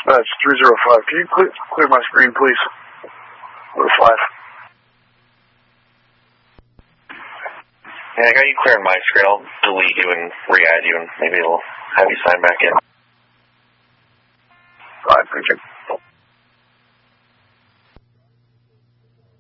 Dispatch 305. Can you clear my screen, please? Go to 5. Yeah, I got you clearing my screen. I'll delete you and re-add you, and maybe it'll have you sign back in.